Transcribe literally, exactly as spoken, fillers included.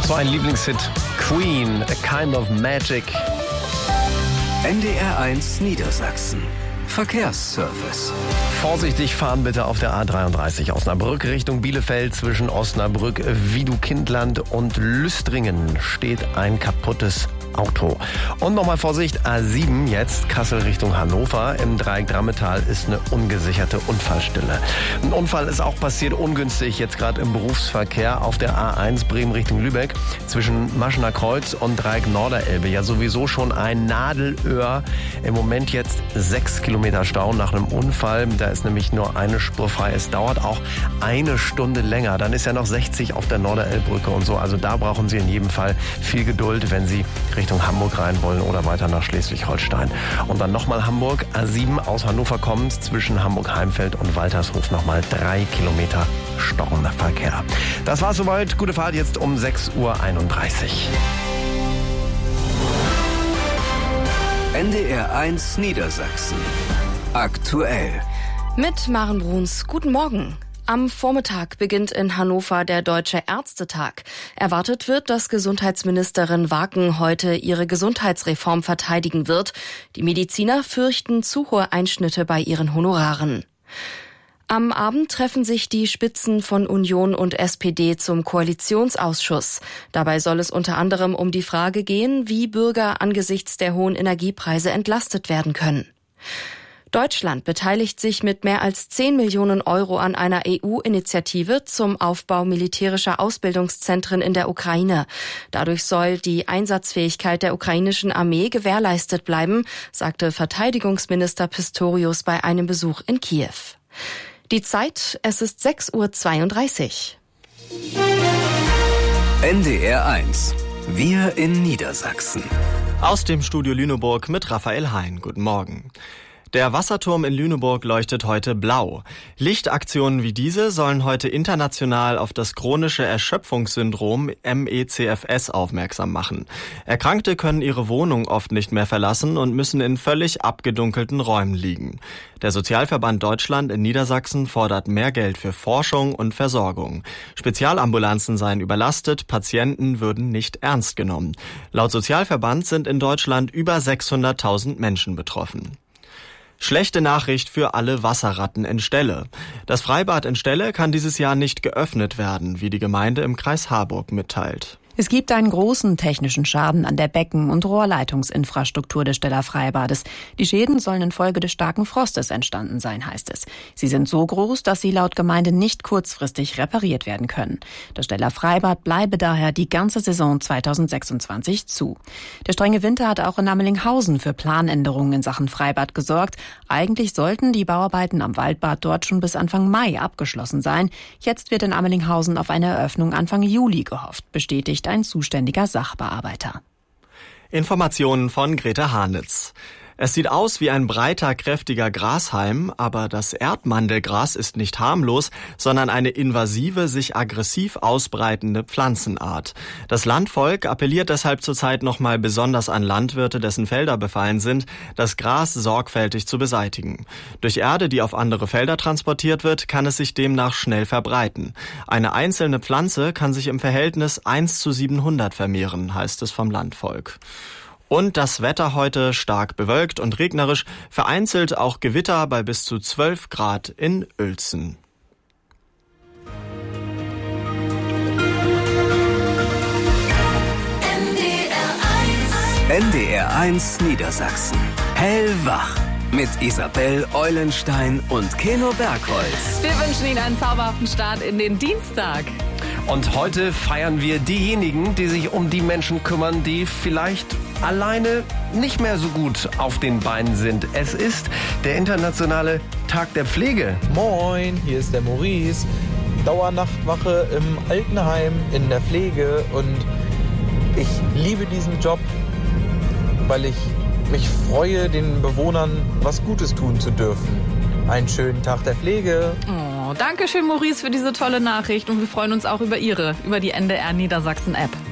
Auch so ein Lieblingshit. Queen, A Kind of Magic. N D R eins Niedersachsen. Verkehrsservice. Vorsichtig fahren bitte auf der A dreiunddreißig Osnabrück Richtung Bielefeld. Zwischen Osnabrück, Wiedukindland und Lüstringen steht ein kaputtes Auto. Und nochmal Vorsicht, A sieben jetzt, Kassel Richtung Hannover. Im Dreieck Drammetal ist eine ungesicherte Unfallstelle. Ein Unfall ist auch passiert, ungünstig, jetzt gerade im Berufsverkehr auf der A eins Bremen Richtung Lübeck. Zwischen Maschener Kreuz und Dreieck Norderelbe. Ja, sowieso schon ein Nadelöhr. Im Moment jetzt sechs Kilometer Stau nach einem Unfall. Da ist nämlich nur eine Spur frei. Es dauert auch eine Stunde länger. Dann ist ja noch sechzig auf der Norderelbbrücke und so. Also da brauchen Sie in jedem Fall viel Geduld, wenn Sie Richtung Hamburg rein wollen oder weiter nach Schleswig-Holstein. Und dann nochmal Hamburg, A sieben aus Hannover kommend, zwischen Hamburg-Heimfeld und Waltershof nochmal drei Kilometer stockender Verkehr. Das war's soweit. Gute Fahrt jetzt um sechs Uhr einunddreißig. N D R eins Niedersachsen. Aktuell. Mit Maren Bruns. Guten Morgen. Am Vormittag beginnt in Hannover der Deutsche Ärztetag. Erwartet wird, dass Gesundheitsministerin Waken heute ihre Gesundheitsreform verteidigen wird. Die Mediziner fürchten zu hohe Einschnitte bei ihren Honoraren. Am Abend treffen sich die Spitzen von Union und S P D zum Koalitionsausschuss. Dabei soll es unter anderem um die Frage gehen, wie Bürger angesichts der hohen Energiepreise entlastet werden können. Deutschland beteiligt sich mit mehr als zehn Millionen Euro an einer E U-Initiative zum Aufbau militärischer Ausbildungszentren in der Ukraine. Dadurch soll die Einsatzfähigkeit der ukrainischen Armee gewährleistet bleiben, sagte Verteidigungsminister Pistorius bei einem Besuch in Kiew. Die Zeit, es ist sechs Uhr zweiunddreißig. N D R eins. Wir in Niedersachsen. Aus dem Studio Lüneburg mit Raphael Hein. Guten Morgen. Der Wasserturm in Lüneburg leuchtet heute blau. Lichtaktionen wie diese sollen heute international auf das chronische Erschöpfungssyndrom M E C F S aufmerksam machen. Erkrankte können ihre Wohnung oft nicht mehr verlassen und müssen in völlig abgedunkelten Räumen liegen. Der Sozialverband Deutschland in Niedersachsen fordert mehr Geld für Forschung und Versorgung. Spezialambulanzen seien überlastet, Patienten würden nicht ernst genommen. Laut Sozialverband sind in Deutschland über sechshunderttausend Menschen betroffen. Schlechte Nachricht für alle Wasserratten in Stelle. Das Freibad in Stelle kann dieses Jahr nicht geöffnet werden, wie die Gemeinde im Kreis Harburg mitteilt. Es gibt einen großen technischen Schaden an der Becken- und Rohrleitungsinfrastruktur des Steller Freibades. Die Schäden sollen infolge des starken Frostes entstanden sein, heißt es. Sie sind so groß, dass sie laut Gemeinde nicht kurzfristig repariert werden können. Das Steller Freibad bleibe daher die ganze Saison zweitausendsechsundzwanzig zu. Der strenge Winter hat auch in Amelinghausen für Planänderungen in Sachen Freibad gesorgt. Eigentlich sollten die Bauarbeiten am Waldbad dort schon bis Anfang Mai abgeschlossen sein. Jetzt wird in Amelinghausen auf eine Eröffnung Anfang Juli gehofft, bestätigt ein zuständiger Sachbearbeiter. Informationen von Grete Hanitz. Es sieht aus wie ein breiter, kräftiger Grashalm, aber das Erdmandelgras ist nicht harmlos, sondern eine invasive, sich aggressiv ausbreitende Pflanzenart. Das Landvolk appelliert deshalb zurzeit nochmal besonders an Landwirte, dessen Felder befallen sind, das Gras sorgfältig zu beseitigen. Durch Erde, die auf andere Felder transportiert wird, kann es sich demnach schnell verbreiten. Eine einzelne Pflanze kann sich im Verhältnis eins zu siebenhundert vermehren, heißt es vom Landvolk. Und das Wetter heute stark bewölkt und regnerisch, vereinzelt auch Gewitter bei bis zu zwölf Grad in Uelzen. N D R eins Niedersachsen. Hellwach. Mit Isabel Eulenstein und Keno Bergholz. Wir wünschen Ihnen einen zauberhaften Start in den Dienstag. Und heute feiern wir diejenigen, die sich um die Menschen kümmern, die vielleicht alleine nicht mehr so gut auf den Beinen sind. Es ist der internationale Tag der Pflege. Moin, hier ist der Maurice. Dauernachtwache im Altenheim, in der Pflege. Und ich liebe diesen Job, weil ich mich freue, den Bewohnern was Gutes tun zu dürfen. Einen schönen Tag der Pflege. Oh, danke schön, Maurice, für diese tolle Nachricht. Und wir freuen uns auch über Ihre, über die N D R Niedersachsen App.